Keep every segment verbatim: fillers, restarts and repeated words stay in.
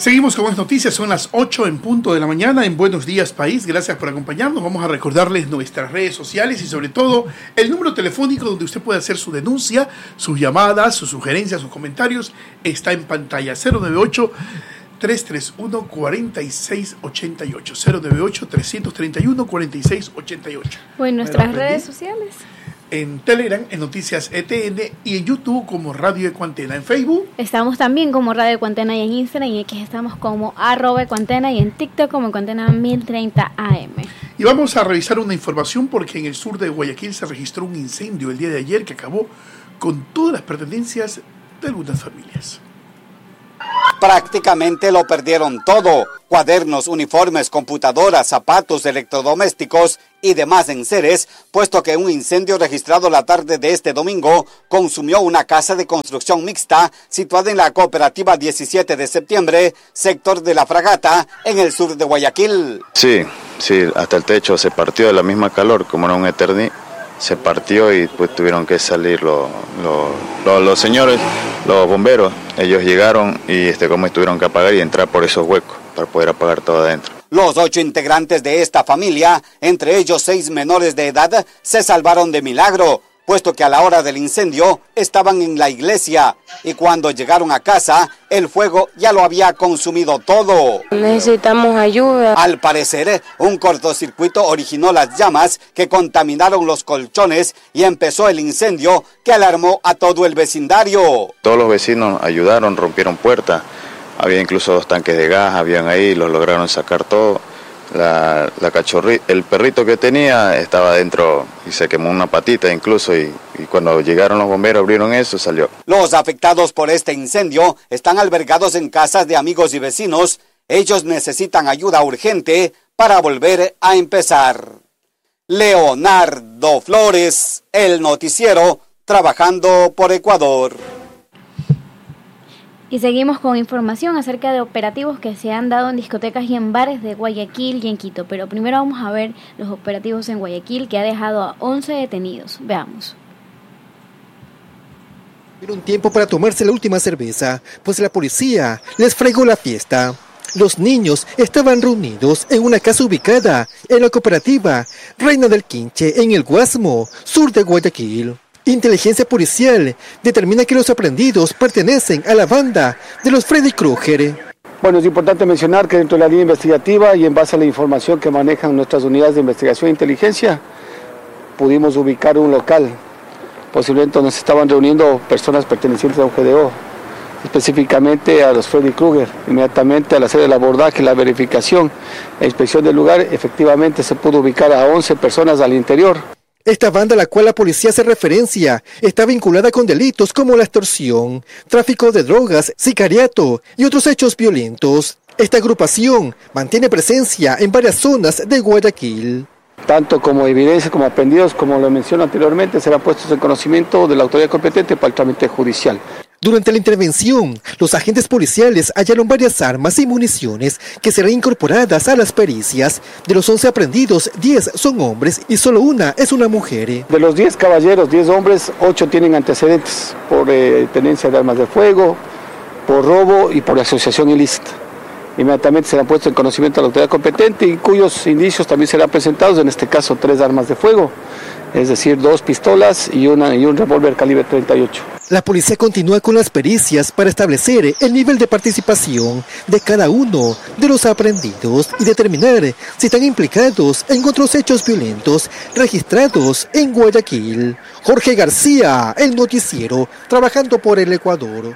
Seguimos con más noticias, son las ocho en punto de la mañana en Buenos Días País. Gracias por acompañarnos. Vamos a recordarles nuestras redes sociales y sobre todo el número telefónico donde usted puede hacer su denuncia, sus llamadas, sus sugerencias, sus comentarios. Está en pantalla cero noventa y ocho, trescientos treinta y uno, cuarenta y seis ochenta y ocho. cero noventa y ocho, trescientos treinta y uno, cuarenta y seis ochenta y ocho. O en nuestras redes sociales. En Telegram, en Noticias E T N y en YouTube como Radio Ecuantena. En Facebook estamos también como Radio Ecuantena y en Instagram y aquí estamos como arroba Ecuantena y en TikTok como Ecuantena mil treinta A M. Y vamos a revisar una información porque en el sur de Guayaquil se registró un incendio el día de ayer que acabó con todas las pertenencias de algunas familias. Prácticamente lo perdieron todo: cuadernos, uniformes, computadoras, zapatos, electrodomésticos y demás enseres, puesto que un incendio registrado la tarde de este domingo consumió una casa de construcción mixta situada en la cooperativa diecisiete de septiembre, sector de La Fragata, en el sur de Guayaquil. Sí, sí, hasta el techo se partió de la misma calor, como era un Eterni, se partió y pues tuvieron que salir los, los, los, los señores, los bomberos. Ellos llegaron y este como tuvieron que apagar y entrar por esos huecos para poder apagar todo adentro. Los ocho integrantes de esta familia, entre ellos seis menores de edad, se salvaron de milagro, puesto que a la hora del incendio estaban en la iglesia y cuando llegaron a casa, el fuego ya lo había consumido todo. Necesitamos ayuda. Al parecer, un cortocircuito originó las llamas que contaminaron los colchones y empezó el incendio que alarmó a todo el vecindario. Todos los vecinos ayudaron, rompieron puertas, había incluso dos tanques de gas, habían ahí, los lograron sacar todo. La, la cachorrita, el perrito que tenía estaba dentro y se quemó una patita incluso y, y cuando llegaron los bomberos abrieron eso, salió. Los afectados por este incendio están albergados en casas de amigos y vecinos. Ellos necesitan ayuda urgente para volver a empezar. Leonardo Flores, El Noticiero, trabajando por Ecuador. Y seguimos con información acerca de operativos que se han dado en discotecas y en bares de Guayaquil y en Quito. Pero primero vamos a ver los operativos en Guayaquil, que ha dejado a once detenidos. Veamos. Tuvieron tiempo para tomarse la última cerveza, pues la policía les fregó la fiesta. Los niños estaban reunidos en una casa ubicada en la cooperativa Reina del Quinche, en el Guasmo, sur de Guayaquil. Inteligencia policial determina que los aprendidos pertenecen a la banda de los Freddy Krueger. Bueno, es importante mencionar que dentro de la línea investigativa y en base a la información que manejan nuestras unidades de investigación e inteligencia, pudimos ubicar un local, posiblemente donde se estaban reuniendo personas pertenecientes a un G D O, específicamente a los Freddy Krueger. Inmediatamente al hacer el abordaje, la verificación e inspección del lugar, efectivamente se pudo ubicar a once personas al interior. Esta banda a la cual la policía hace referencia está vinculada con delitos como la extorsión, tráfico de drogas, sicariato y otros hechos violentos. Esta agrupación mantiene presencia en varias zonas de Guayaquil. Tanto como evidencia como aprendidos, como lo mencioné anteriormente, serán puestos en conocimiento de la autoridad competente para el trámite judicial. Durante la intervención, los agentes policiales hallaron varias armas y municiones que serán incorporadas a las pericias. De los once aprendidos, diez son hombres y solo una es una mujer. De los diez caballeros, diez hombres, ocho tienen antecedentes por eh, tenencia de armas de fuego, por robo y por asociación ilícita. Inmediatamente serán puestos en conocimiento de la autoridad competente y cuyos indicios también serán presentados, en este caso tres armas de fuego, es decir, dos pistolas y, una, y un revólver calibre treinta y ocho. La policía continúa con las pericias para establecer el nivel de participación de cada uno de los aprendidos y determinar si están implicados en otros hechos violentos registrados en Guayaquil. Jorge García, El Noticiero, trabajando por el Ecuador.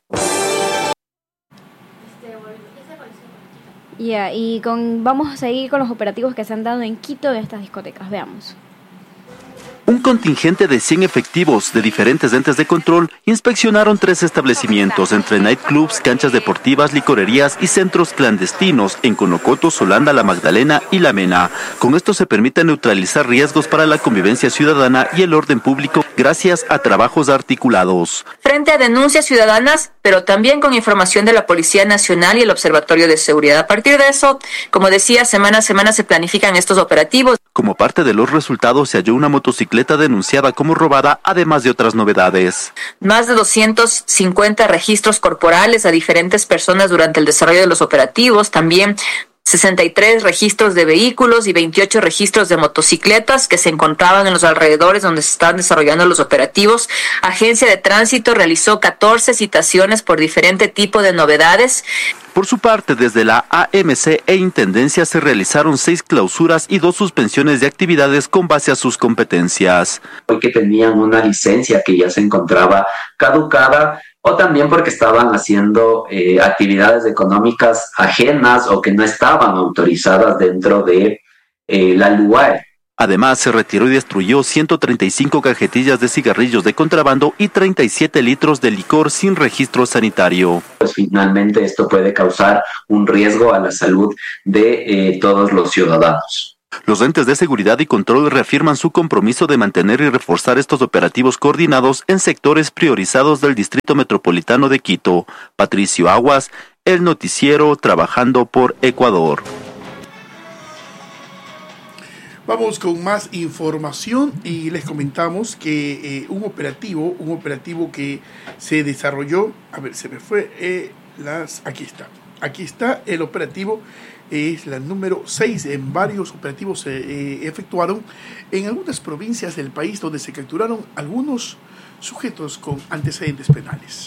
Ya, yeah, y con, vamos a seguir con los operativos que se han dado en Quito de estas discotecas. Veamos. Un contingente de cien efectivos de diferentes entes de control inspeccionaron tres establecimientos entre nightclubs, canchas deportivas, licorerías y centros clandestinos en Conocoto, Solanda, La Magdalena y La Mena. Con esto se permite neutralizar riesgos para la convivencia ciudadana y el orden público gracias a trabajos articulados. Frente a denuncias ciudadanas, pero también con información de la Policía Nacional y el Observatorio de Seguridad. A partir de eso, como decía, semana a semana se planifican estos operativos. Como parte de los resultados se halló una motocicleta denunciada como robada, además de otras novedades. Más de doscientos cincuenta registros corporales a diferentes personas durante el desarrollo de los operativos, también sesenta y tres registros de vehículos y veintiocho registros de motocicletas que se encontraban en los alrededores donde se estaban desarrollando los operativos. Agencia de Tránsito realizó catorce citaciones por diferente tipo de novedades. Por su parte, desde la A M C e Intendencia se realizaron seis clausuras y dos suspensiones de actividades con base a sus competencias. Porque tenían una licencia que ya se encontraba caducada, o también porque estaban haciendo eh, actividades económicas ajenas o que no estaban autorizadas dentro de eh, la L U A E. Además, se retiró y destruyó ciento treinta y cinco cajetillas de cigarrillos de contrabando y treinta y siete litros de licor sin registro sanitario. Pues finalmente esto puede causar un riesgo a la salud de eh, todos los ciudadanos. Los entes de seguridad y control reafirman su compromiso de mantener y reforzar estos operativos coordinados en sectores priorizados del Distrito Metropolitano de Quito. Patricio Aguas, El Noticiero, trabajando por Ecuador. Vamos con más información y les comentamos que eh, un operativo, un operativo que se desarrolló, a ver, se me fue, eh, las, aquí está, aquí está el operativo, es la número seis, en varios operativos se eh, efectuaron en algunas provincias del país donde se capturaron algunos sujetos con antecedentes penales.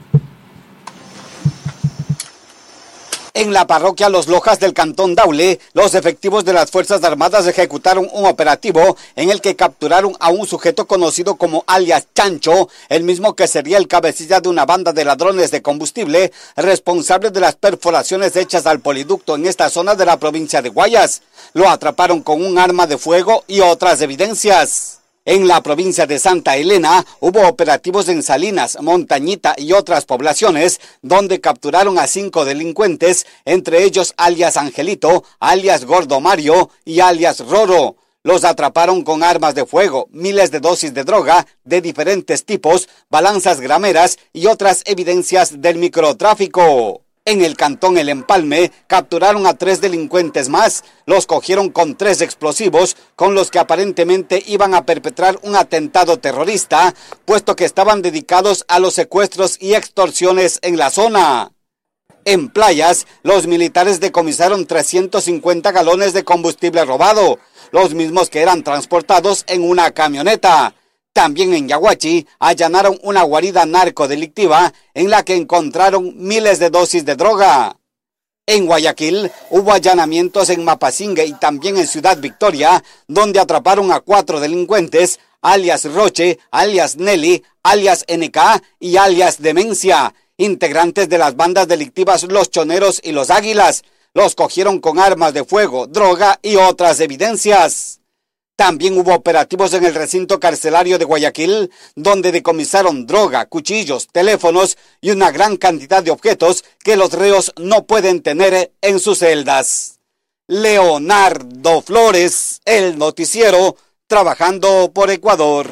En la parroquia Los Lojas del Cantón Daule, los efectivos de las Fuerzas Armadas ejecutaron un operativo en el que capturaron a un sujeto conocido como alias Chancho, el mismo que sería el cabecilla de una banda de ladrones de combustible responsables de las perforaciones hechas al poliducto en esta zona de la provincia de Guayas. Lo atraparon con un arma de fuego y otras evidencias. En la provincia de Santa Elena hubo operativos en Salinas, Montañita y otras poblaciones donde capturaron a cinco delincuentes, entre ellos alias Angelito, alias Gordo Mario y alias Roro. Los atraparon con armas de fuego, miles de dosis de droga de diferentes tipos, balanzas grameras y otras evidencias del microtráfico. En el cantón El Empalme capturaron a tres delincuentes más. Los cogieron con tres explosivos con los que aparentemente iban a perpetrar un atentado terrorista, puesto que estaban dedicados a los secuestros y extorsiones en la zona. En Playas, los militares decomisaron trescientos cincuenta galones de combustible robado, los mismos que eran transportados en una camioneta. También en Yaguachi allanaron una guarida narcodelictiva en la que encontraron miles de dosis de droga. En Guayaquil hubo allanamientos en Mapasingue y también en Ciudad Victoria, donde atraparon a cuatro delincuentes, alias Roche, alias Nelly, alias N K y alias Demencia, integrantes de las bandas delictivas Los Choneros y Los Águilas. Los cogieron con armas de fuego, droga y otras evidencias. También hubo operativos en el recinto carcelario de Guayaquil, donde decomisaron droga, cuchillos, teléfonos y una gran cantidad de objetos que los reos no pueden tener en sus celdas. Leonardo Flores, El Noticiero, trabajando por Ecuador.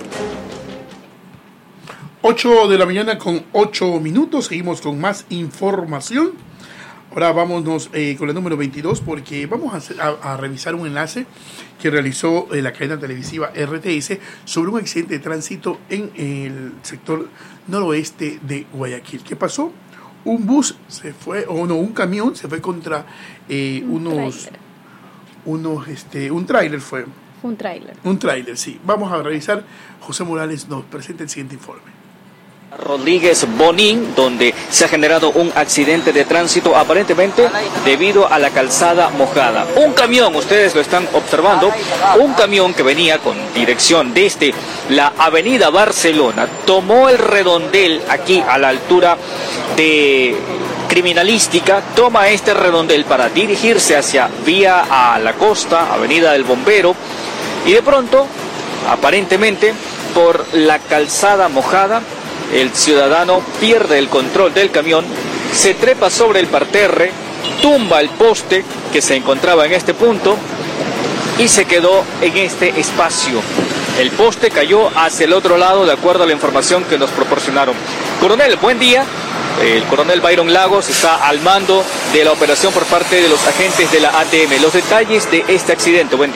ocho de la mañana con ocho minutos, seguimos con más información. Ahora vámonos eh, con la número veintidós porque vamos a, hacer, a, a revisar un enlace que realizó eh, la cadena televisiva R T S sobre un accidente de tránsito en el sector noroeste de Guayaquil. ¿Qué pasó? Un bus se fue, o no, un camión se fue contra eh, un unos, tráiler. unos, este, un tráiler fue. Un tráiler. Un tráiler, sí. Vamos a revisar. José Morales nos presenta el siguiente informe. Rodríguez Bonín, donde se ha generado un accidente de tránsito aparentemente debido a la calzada mojada. Un camión, ustedes lo están observando, un camión que venía con dirección desde la avenida Barcelona, tomó el redondel aquí a la altura de Criminalística, toma este redondel para dirigirse hacia vía a la costa, avenida del Bombero, y de pronto, aparentemente, por la calzada mojada, el ciudadano pierde el control del camión, se trepa sobre el parterre, tumba el poste que se encontraba en este punto y se quedó en este espacio. El poste cayó hacia el otro lado de acuerdo a la información que nos proporcionaron. Coronel, buen día. El coronel Byron Lagos está al mando de la operación por parte de los agentes de la A T M. Los detalles de este accidente, buen día.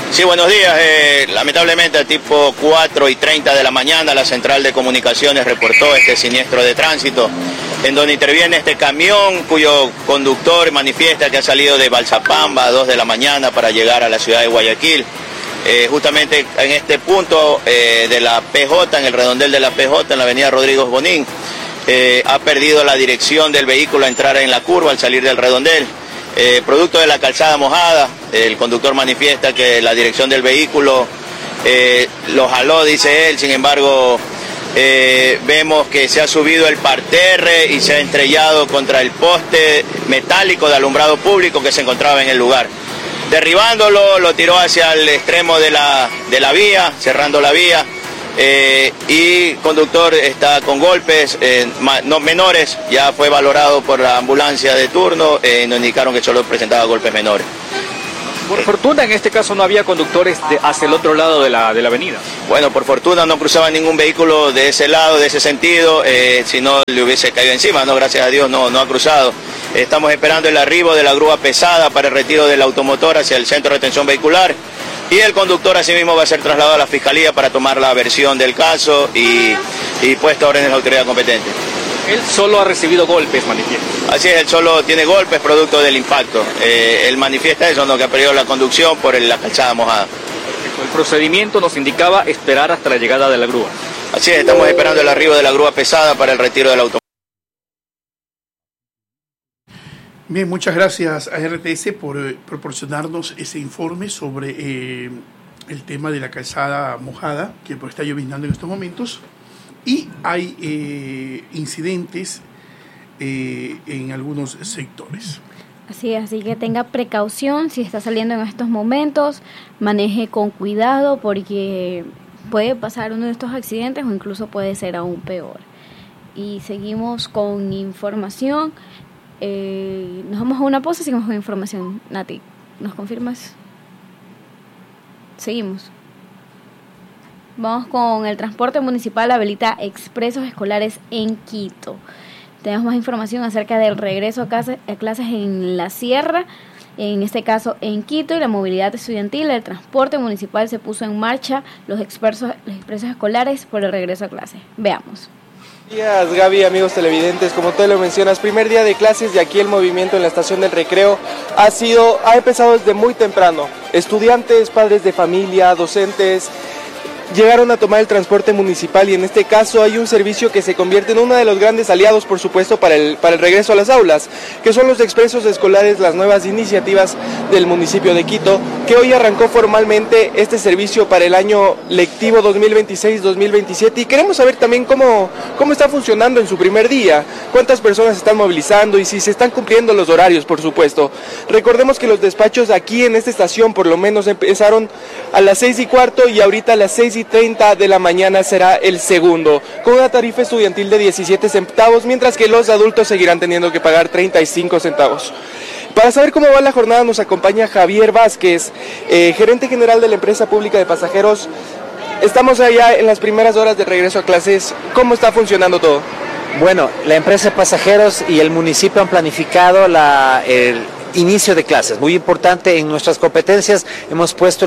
Sí, buenos días. Eh, lamentablemente a tipo cuatro y treinta de la mañana la central de comunicaciones reportó este siniestro de tránsito en donde interviene este camión cuyo conductor manifiesta que ha salido de Balsapamba a dos de la mañana para llegar a la ciudad de Guayaquil. Eh, justamente en este punto eh, de la P J, en el redondel de la P J, en la avenida Rodríguez Bonín, eh, ha perdido la dirección del vehículo a entrar en la curva al salir del redondel. Eh, producto de la calzada mojada, el conductor manifiesta que la dirección del vehículo eh, lo jaló, dice él, sin embargo eh, vemos que se ha subido el parterre y se ha estrellado contra el poste metálico de alumbrado público que se encontraba en el lugar. Derribándolo, lo tiró hacia el extremo de la, de la vía, cerrando la vía. Eh, y el conductor está con golpes eh, no, menores, ya fue valorado por la ambulancia de turno, eh, nos indicaron que solo presentaba golpes menores. Por fortuna en este caso no había conductores de, hacia el otro lado de la, de la avenida. Bueno, por fortuna no cruzaba ningún vehículo de ese lado, de ese sentido, eh, si no le hubiese caído encima, no, gracias a Dios no, no ha cruzado. Estamos esperando el arribo de la grúa pesada para el retiro del automotor hacia el centro de retención vehicular. Y el conductor asimismo va a ser trasladado a la Fiscalía para tomar la versión del caso y, y puesto a orden de la autoridad competente. Él solo ha recibido golpes, manifiesta. Así es, él solo tiene golpes producto del impacto. Eh, él manifiesta eso, ¿no? Que ha perdido la conducción por la calzada mojada. El procedimiento nos indicaba esperar hasta la llegada de la grúa. Así es, estamos esperando el arribo de la grúa pesada para el retiro del automóvil. Bien, muchas gracias a R T S por eh, proporcionarnos ese informe sobre eh, el tema de la calzada mojada, que pues, está lloviznando en estos momentos, y hay eh, incidentes eh, en algunos sectores. Así es, así que tenga precaución si está saliendo en estos momentos, maneje con cuidado porque puede pasar uno de estos accidentes o incluso puede ser aún peor. Y seguimos con información. Eh, nos vamos a una pausa y seguimos con información. Nati, ¿nos confirmas? Seguimos. Vamos con el transporte municipal habilita expresos escolares en Quito. Tenemos más información acerca del regreso a clases, a clases en la sierra, en este caso en Quito, y la movilidad estudiantil. El transporte municipal se puso en marcha los expresos, los expresos escolares por el regreso a clases. Veamos. Buenos días, Gaby, amigos televidentes. Como tú lo mencionas, primer día de clases y aquí el movimiento en la estación del recreo ha sido, ha empezado desde muy temprano. Estudiantes, padres de familia, docentes llegaron a tomar el transporte municipal y en este caso hay un servicio que se convierte en uno de los grandes aliados, por supuesto, para el, para el regreso a las aulas, que son los expresos escolares, las nuevas iniciativas del municipio de Quito, que hoy arrancó formalmente este servicio para el año lectivo dos mil veintiséis dos mil veintisiete y queremos saber también cómo, cómo está funcionando en su primer día, cuántas personas se están movilizando y si se están cumpliendo los horarios, por supuesto. Recordemos que los despachos aquí en esta estación por lo menos empezaron a las seis y cuarto y ahorita a las seis y treinta de la mañana será el segundo, con una tarifa estudiantil de diecisiete centavos, mientras que los adultos seguirán teniendo que pagar treinta y cinco centavos. Para saber cómo va la jornada nos acompaña Javier Vázquez, eh, gerente general de la empresa pública de pasajeros. Estamos allá en las primeras horas de regreso a clases. ¿Cómo está funcionando todo? Bueno, la empresa de pasajeros y el municipio han planificado la, el inicio de clases. Muy importante, en nuestras competencias hemos puesto el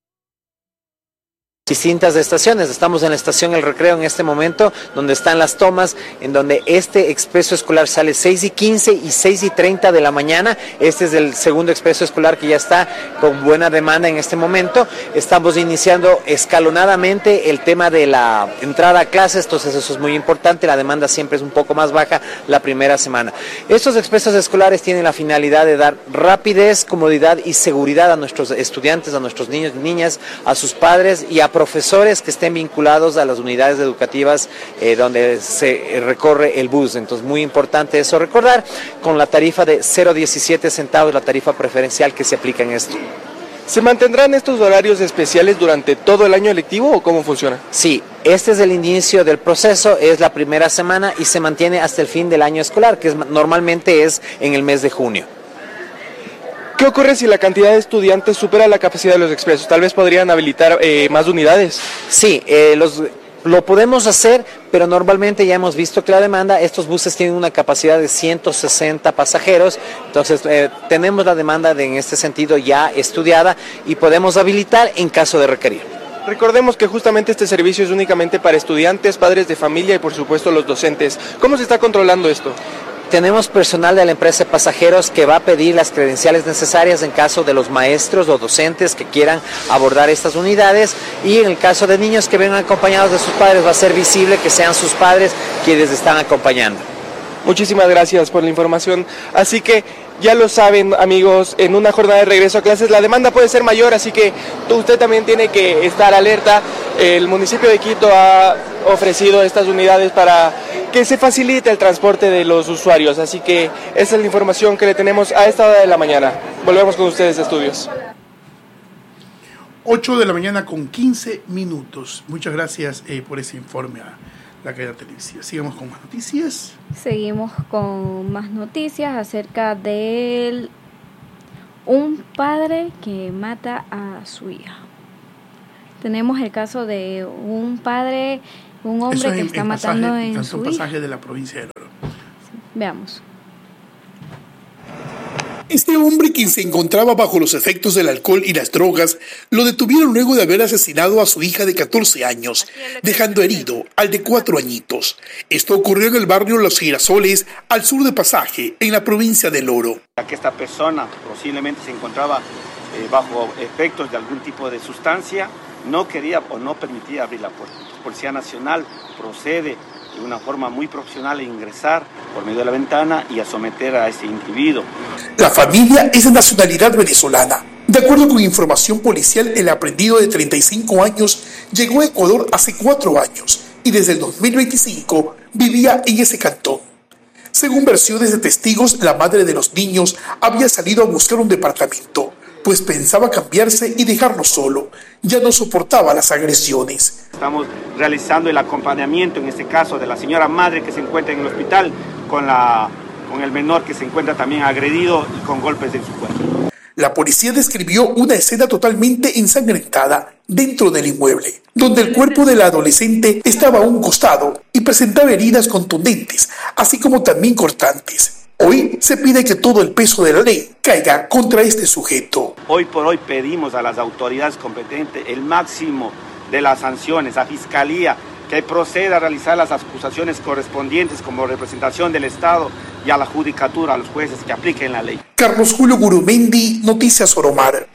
distintas estaciones. Estamos en la estación El Recreo en este momento, donde están las tomas, en donde este expreso escolar sale seis y quince y seis y treinta de la mañana. Este es el segundo expreso escolar que ya está con buena demanda en este momento. Estamos iniciando escalonadamente el tema de la entrada a clases, entonces eso es muy importante. La demanda siempre es un poco más baja la primera semana. Estos expresos escolares tienen la finalidad de dar rapidez, comodidad y seguridad a nuestros estudiantes, a nuestros niños y niñas, a sus padres y a profesores que estén vinculados a las unidades educativas eh, donde se recorre el bus. Entonces, muy importante eso recordar, con la tarifa de cero punto diecisiete centavos, la tarifa preferencial que se aplica en esto. ¿Se mantendrán estos horarios especiales durante todo el año lectivo o cómo funciona? Sí, este es el inicio del proceso, es la primera semana y se mantiene hasta el fin del año escolar, que es, normalmente es en el mes de junio. ¿Qué ocurre si la cantidad de estudiantes supera la capacidad de los expresos? ¿Tal vez podrían habilitar eh, más unidades? Sí, eh, los Lo podemos hacer, pero normalmente ya hemos visto que la demanda, estos buses tienen una capacidad de ciento sesenta pasajeros, entonces eh, tenemos la demanda de, en este sentido ya estudiada y podemos habilitar en caso de requerir. Recordemos que justamente este servicio es únicamente para estudiantes, padres de familia y por supuesto los docentes. ¿Cómo se está controlando esto? Tenemos personal de la empresa de pasajeros que va a pedir las credenciales necesarias en caso de los maestros o docentes que quieran abordar estas unidades, y en el caso de niños que vengan acompañados de sus padres va a ser visible que sean sus padres quienes están acompañando. Muchísimas gracias por la información. Así que ya lo saben, amigos, en una jornada de regreso a clases la demanda puede ser mayor, así que usted también tiene que estar alerta. El municipio de Quito ha ofrecido estas unidades para que se facilite el transporte de los usuarios, así que esa es la información que le tenemos a esta hora de la mañana. Volvemos con ustedes a estudios. ocho de la mañana con quince minutos. Muchas gracias eh, por ese informe a la cadena televisiva. Sigamos con más noticias. Seguimos con más noticias acerca de un padre que mata a su hija. Tenemos el caso de un padre, un hombre en, que está en matando pasaje, en tanto su un hija. pasaje de la provincia de Oro. Sí, veamos. Este hombre, quien se encontraba bajo los efectos del alcohol y las drogas, lo detuvieron luego de haber asesinado a su hija de catorce años, dejando herido al de cuatro añitos. Esto ocurrió en el barrio Los Girasoles, al sur de Pasaje, en la provincia del Oro. Que esta persona posiblemente se encontraba eh, bajo efectos de algún tipo de sustancia, no quería o no permitía abrir la puerta. La Policía Nacional procede de una forma muy profesional a ingresar por medio de la ventana y a someter a ese individuo. La familia es de nacionalidad venezolana. De acuerdo con información policial, el aprendido de treinta y cinco años llegó a Ecuador hace cuatro años y desde el dos mil veinticinco vivía en ese cantón. Según versiones de testigos, la madre de los niños había salido a buscar un departamento, pues pensaba cambiarse y dejarlo solo. Ya no soportaba las agresiones. Estamos realizando el acompañamiento, en este caso, de la señora madre que se encuentra en el hospital con, la, con el menor que se encuentra también agredido y con golpes en su cuerpo. La policía describió una escena totalmente ensangrentada dentro del inmueble, donde el cuerpo de la adolescente estaba a un costado y presentaba heridas contundentes, así como también cortantes. Hoy se pide que todo el peso de la ley caiga contra este sujeto. Hoy por hoy pedimos a las autoridades competentes el máximo de las sanciones, a Fiscalía, que proceda a realizar las acusaciones correspondientes como representación del Estado y a la Judicatura, a los jueces que apliquen la ley. Carlos Julio Gurumendi, Noticias Oromar.